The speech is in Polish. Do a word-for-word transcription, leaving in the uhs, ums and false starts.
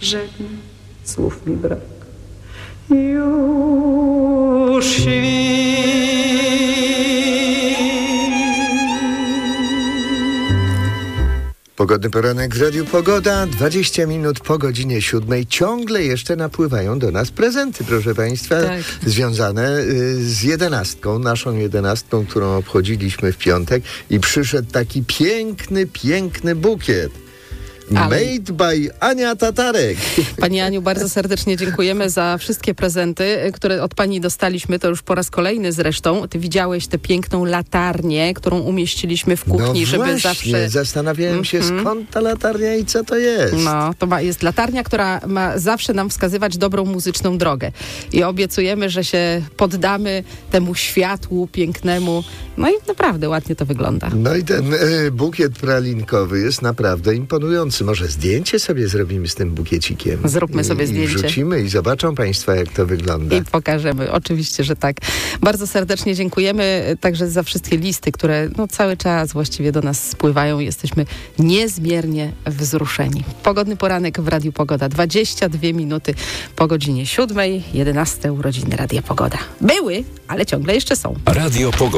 Żegnam, słów mi brak. Już świt. Pogodny poranek w Radiu Pogoda, dwadzieścia minut po godzinie siódmej. Ciągle jeszcze napływają do nas prezenty, proszę Państwa, tak. związane y, z jedenastką, naszą jedenastką, którą obchodziliśmy w piątek i przyszedł taki piękny, piękny bukiet. Ale... Made by Ania Tatarek. Pani Aniu, bardzo serdecznie dziękujemy za wszystkie prezenty, które od Pani dostaliśmy. To już po raz kolejny zresztą. Ty widziałeś tę piękną latarnię, którą umieściliśmy w kuchni, no żeby właśnie, zawsze... zastanawiałem mm-hmm. się, skąd ta latarnia i co to jest. No, to ma, jest latarnia, która ma zawsze nam wskazywać dobrą muzyczną drogę. I obiecujemy, że się poddamy temu światłu pięknemu. No i naprawdę ładnie to wygląda. No i ten y, bukiet pralinkowy jest naprawdę imponujący. Może zdjęcie sobie zrobimy z tym bukiecikiem? Zróbmy sobie I, zdjęcie. I wrzucimy i zobaczą Państwo, jak to wygląda. I pokażemy. Oczywiście, że tak. Bardzo serdecznie dziękujemy także za wszystkie listy, które no, cały czas właściwie do nas spływają. Jesteśmy niezmiernie wzruszeni. Pogodny poranek w Radiu Pogoda. dwadzieścia dwie minuty po godzinie siódmej. jedenaste urodziny Radia Pogoda. Były, ale ciągle jeszcze są. Radio Pogoda.